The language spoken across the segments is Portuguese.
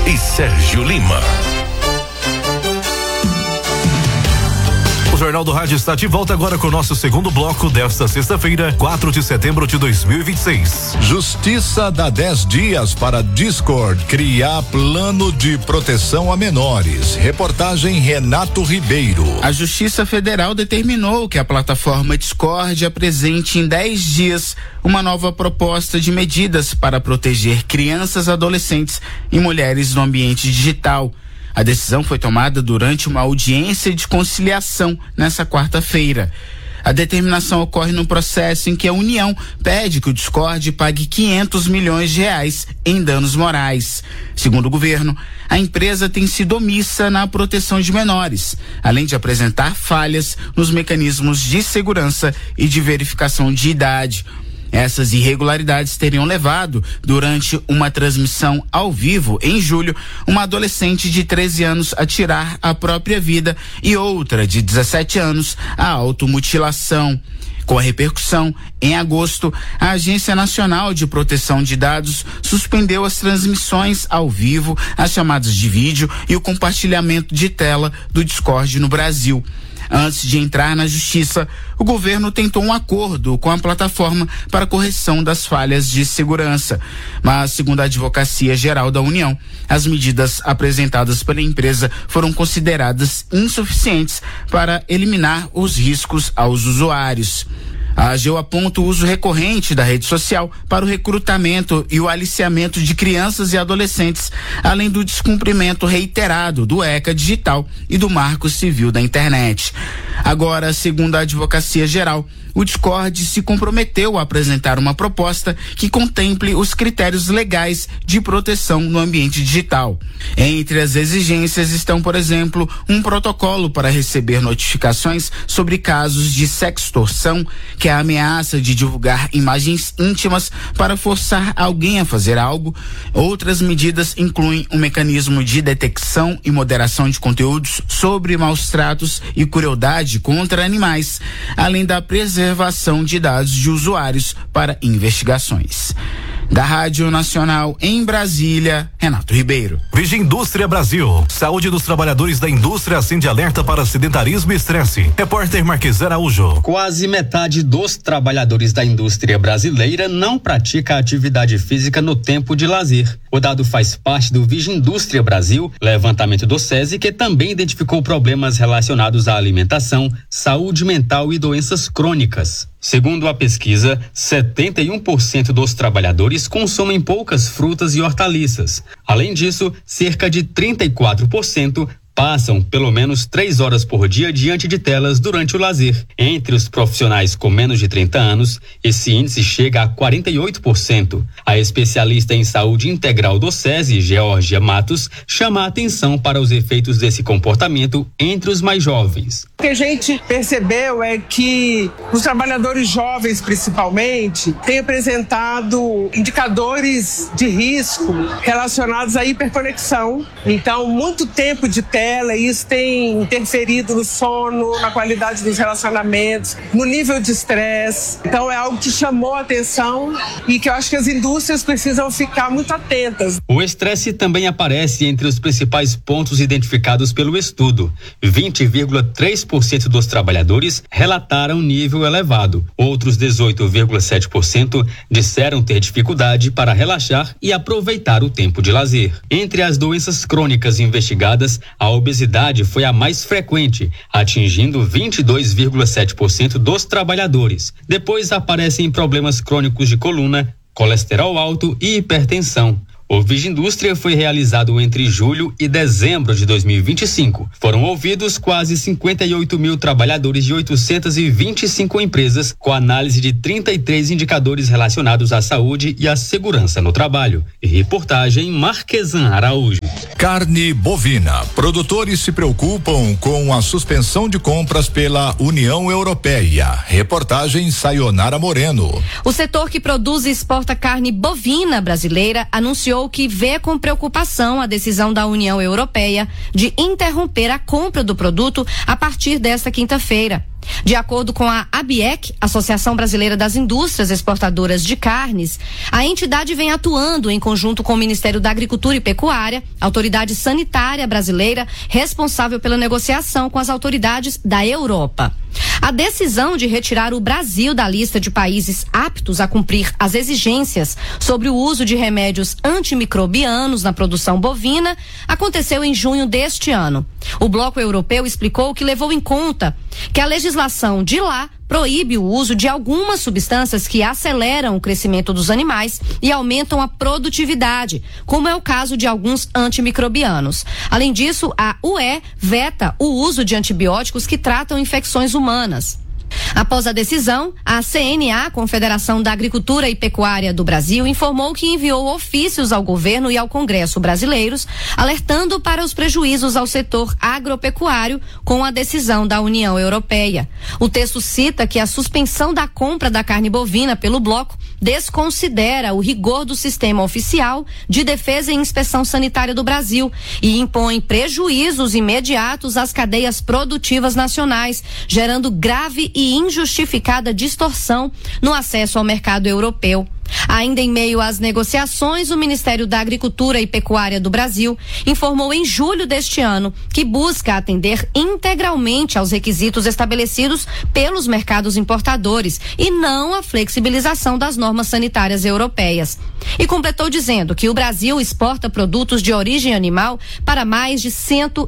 e Sérgio Lima. O Jornal do Rádio está de volta agora com o nosso segundo bloco desta sexta-feira, 4 de setembro de 2026. Justiça dá 10 dias para Discord criar plano de proteção a menores. Reportagem Renato Ribeiro. A Justiça Federal determinou que a plataforma Discord apresente em 10 dias uma nova proposta de medidas para proteger crianças, adolescentes e mulheres no ambiente digital. A decisão foi tomada durante uma audiência de conciliação nesta quarta-feira. A determinação ocorre no processo em que a União pede que o Discord pague 500 milhões de reais em danos morais. Segundo o governo, a empresa tem sido omissa na proteção de menores, além de apresentar falhas nos mecanismos de segurança e de verificação de idade. Essas irregularidades teriam levado, durante uma transmissão ao vivo em julho, uma adolescente de 13 anos a tirar a própria vida e outra de 17 anos à automutilação. Com a repercussão, em agosto, a Agência Nacional de Proteção de Dados suspendeu as transmissões ao vivo, as chamadas de vídeo e o compartilhamento de tela do Discord no Brasil. Antes de entrar na justiça, o governo tentou um acordo com a plataforma para correção das falhas de segurança. Mas, segundo a Advocacia Geral da União, as medidas apresentadas pela empresa foram consideradas insuficientes para eliminar os riscos aos usuários. A AGU aponta o uso recorrente da rede social para o recrutamento e o aliciamento de crianças e adolescentes, além do descumprimento reiterado do ECA Digital e do Marco Civil da Internet. Agora, segundo a Advocacia Geral, o Discord se comprometeu a apresentar uma proposta que contemple os critérios legais de proteção no ambiente digital. Entre as exigências estão, por exemplo, um protocolo para receber notificações sobre casos de sextorção, que é a ameaça de divulgar imagens íntimas para forçar alguém a fazer algo. Outras medidas incluem um mecanismo de detecção e moderação de conteúdos sobre maus-tratos e crueldade contra animais, além da preservação de dados de usuários para investigações. Da Rádio Nacional em Brasília, Renato Ribeiro. Vigindústria Brasil. Saúde dos trabalhadores da indústria acende alerta para sedentarismo e estresse. Repórter Marques Araújo. Quase metade dos trabalhadores da indústria brasileira não pratica atividade física no tempo de lazer. O dado faz parte do Vigindústria Brasil, levantamento do SESI, que também identificou problemas relacionados à alimentação, saúde mental e doenças crônicas. Segundo a pesquisa, 71% dos trabalhadores consomem poucas frutas e hortaliças. Além disso, cerca de 34% passam pelo menos 3 horas por dia diante de telas durante o lazer. Entre os profissionais com menos de 30 anos, esse índice chega a 48%. A especialista em saúde integral do SESI, Georgia Matos, chama a atenção para os efeitos desse comportamento entre os mais jovens. O que a gente percebeu é que os trabalhadores jovens, principalmente, têm apresentado indicadores de risco relacionados à hiperconexão. Então, muito tempo de tela, isso tem interferido no sono, na qualidade dos relacionamentos, no nível de estresse. Então, é algo que chamou a atenção e que eu acho que as indústrias precisam ficar muito atentas. O estresse também aparece entre os principais pontos identificados pelo estudo. 20,3% dos trabalhadores relataram nível elevado. Outros 18,7% disseram ter dificuldade para relaxar e aproveitar o tempo de lazer. Entre as doenças crônicas investigadas, a obesidade foi a mais frequente, atingindo 22,7% dos trabalhadores. Depois aparecem problemas crônicos de coluna, colesterol alto e hipertensão. O Vigindústria foi realizado entre julho e dezembro de 2025. Foram ouvidos quase 58 mil trabalhadores de 825 empresas, com análise de 33 indicadores relacionados à saúde e à segurança no trabalho. Reportagem Marquesan Araújo. Carne bovina. Produtores se preocupam com a suspensão de compras pela União Europeia. Reportagem Sayonara Moreno. O setor que produz e exporta carne bovina brasileira anunciou anunciou que vê com preocupação a decisão da União Europeia de interromper a compra do produto a partir desta quinta-feira. De acordo com a ABIEC, Associação Brasileira das Indústrias Exportadoras de Carnes, a entidade vem atuando em conjunto com o Ministério da Agricultura e Pecuária, autoridade sanitária brasileira responsável pela negociação com as autoridades da Europa. A decisão de retirar o Brasil da lista de países aptos a cumprir as exigências sobre o uso de remédios antimicrobianos na produção bovina aconteceu em junho deste ano. O bloco europeu explicou que levou em conta que a legislação de lá proíbe o uso de algumas substâncias que aceleram o crescimento dos animais e aumentam a produtividade, como é o caso de alguns antimicrobianos. Além disso, a UE veta o uso de antibióticos que tratam infecções humanas. Após a decisão, a CNA, Confederação da Agricultura e Pecuária do Brasil, informou que enviou ofícios ao governo e ao Congresso brasileiros, alertando para os prejuízos ao setor agropecuário com a decisão da União Europeia. O texto cita que a suspensão da compra da carne bovina pelo bloco desconsidera o rigor do sistema oficial de defesa e inspeção sanitária do Brasil e impõe prejuízos imediatos às cadeias produtivas nacionais, gerando grave e injustificada distorção no acesso ao mercado europeu. Ainda em meio às negociações, o Ministério da Agricultura e Pecuária do Brasil informou em julho deste ano que busca atender integralmente aos requisitos estabelecidos pelos mercados importadores e não a flexibilização das normas sanitárias europeias. E completou dizendo que o Brasil exporta produtos de origem animal para mais de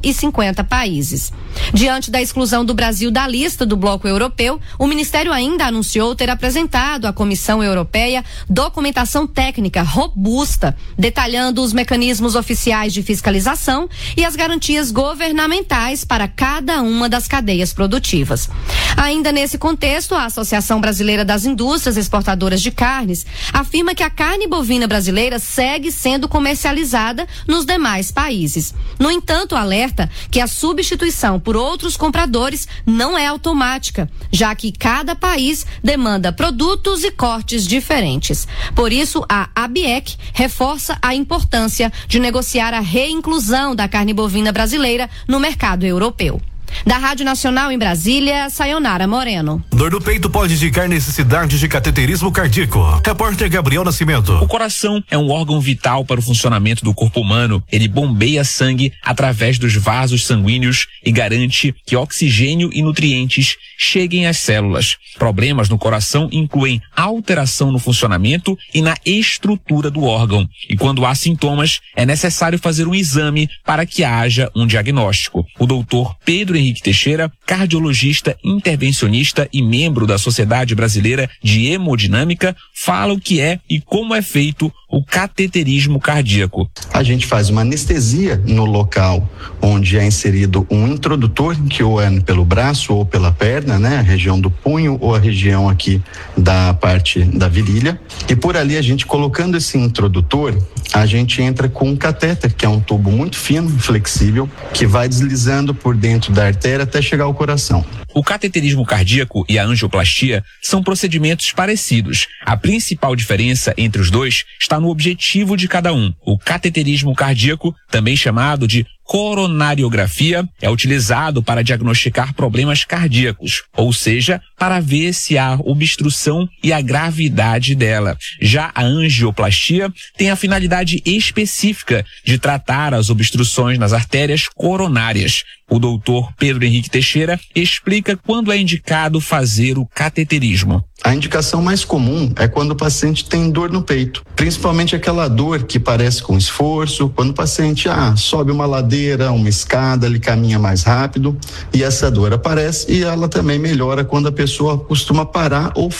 150 países. Diante da exclusão do Brasil da lista do bloco europeu, o Ministério ainda anunciou ter apresentado à Comissão Europeia documentação técnica robusta, detalhando os mecanismos oficiais de fiscalização e as garantias governamentais para cada uma das cadeias produtivas. Ainda nesse contexto, a Associação Brasileira das Indústrias Exportadoras de Carnes afirma que a carne bovina brasileira segue sendo comercializada nos demais países. No entanto, alerta que a substituição por outros compradores não é automática, já que cada país demanda produtos e cortes diferentes. Por isso, a ABIEC reforça a importância de negociar a reinclusão da carne bovina brasileira no mercado europeu. Da Rádio Nacional em Brasília, Sayonara Moreno. Dor no peito pode indicar necessidade de cateterismo cardíaco. Repórter Gabriel Nascimento. O coração é um órgão vital para o funcionamento do corpo humano. Ele bombeia sangue através dos vasos sanguíneos e garante que oxigênio e nutrientes cheguem às células. Problemas no coração incluem alteração no funcionamento e na estrutura do órgão. E quando há sintomas, é necessário fazer um exame para que haja um diagnóstico. O doutor Pedro Henrique Teixeira, cardiologista, intervencionista e membro da Sociedade Brasileira de Hemodinâmica, fala o que é e como é feito o cateterismo cardíaco. A gente faz uma anestesia no local onde é inserido um introdutor, que ou é pelo braço ou pela perna, né? A região do punho ou a região aqui da parte da virilha. E por ali a gente colocando esse introdutor, a gente entra com um catéter, que é um tubo muito fino, flexível, que vai deslizando por dentro da artéria até chegar ao coração. O cateterismo cardíaco e a angioplastia são procedimentos parecidos. A principal diferença entre os dois está no objetivo de cada um. O cateterismo cardíaco, também chamado de coronariografia, é utilizado para diagnosticar problemas cardíacos, ou seja, para ver se há obstrução e a gravidade dela. Já a angioplastia tem a finalidade específica de tratar as obstruções nas artérias coronárias. O doutor Pedro Henrique Teixeira explica quando é indicado fazer o cateterismo. A indicação mais comum é quando o paciente tem dor no peito, principalmente aquela dor que parece com esforço, quando o paciente sobe uma ladeira, uma escada, ele caminha mais rápido e essa dor aparece, e ela também melhora quando a pessoa costuma parar ou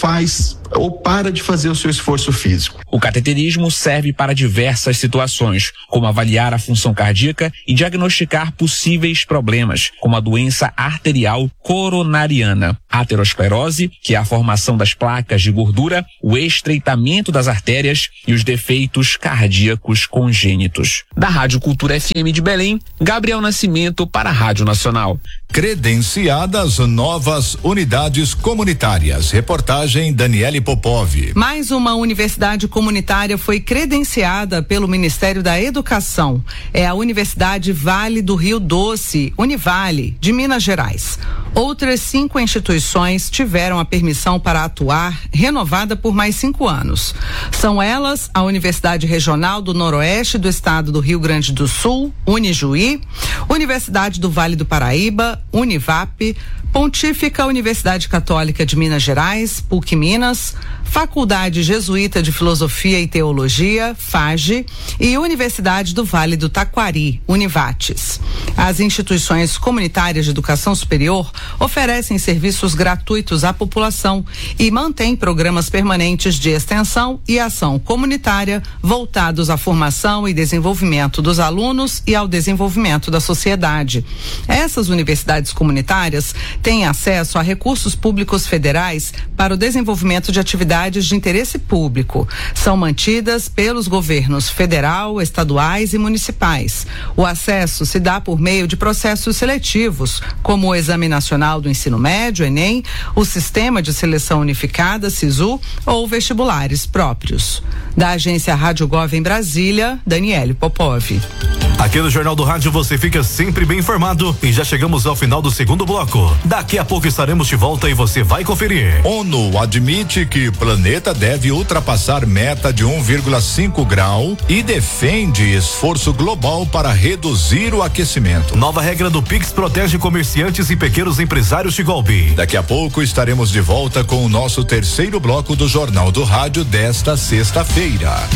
para de fazer o seu esforço físico. O cateterismo serve para diversas situações, como avaliar a função cardíaca e diagnosticar possíveis problemas, como a doença arterial coronariana coronariana, aterosclerose, que é a formação das placas de gordura, o estreitamento das artérias e os defeitos cardíacos congênitos. Da Rádio Cultura FM de Belém, Gabriel Nascimento para a Rádio Nacional. Credenciadas novas unidades comunitárias. Reportagem Daniele Popov. Mais uma universidade comunitária foi credenciada pelo Ministério da Educação. É a Universidade Vale do Rio Doce, Univale, de Minas Gerais. Outras 5 instituições tiveram a permissão para atuar, renovada por mais 5 anos. São elas a Universidade Regional do Noroeste do Estado do Rio Grande do Sul, Unijuí, Universidade do Vale do Paraíba, Univap, Pontífica Universidade Católica de Minas Gerais, PUC Minas, Faculdade Jesuíta de Filosofia e Teologia, FAGE, e Universidade do Vale do Taquari, Univates. As instituições comunitárias de educação superior oferecem serviços gratuitos à população e mantêm programas permanentes de extensão e ação comunitária voltados à formação e desenvolvimento dos alunos e ao desenvolvimento da sociedade. Essas universidades comunitárias têm acesso a recursos públicos federais para o desenvolvimento de atividades de interesse público. São mantidas pelos governos federal, estaduais e municipais. O acesso se dá por meio de processos seletivos, como o Exame Nacional do Ensino Médio, Enem, o Sistema de Seleção Unificada, SISU, ou vestibulares próprios. Da agência Rádio Gov em Brasília, Daniele Popov. Aqui no Jornal do Rádio você fica sempre bem informado e já chegamos ao final do segundo bloco. Daqui a pouco estaremos de volta e você vai conferir. ONU admite que o planeta deve ultrapassar meta de 1,5 grau e defende esforço global para reduzir o aquecimento. Nova regra do Pix protege comerciantes e pequenos empresários de golpe. Daqui a pouco estaremos de volta com o nosso terceiro bloco do Jornal do Rádio desta sexta-feira.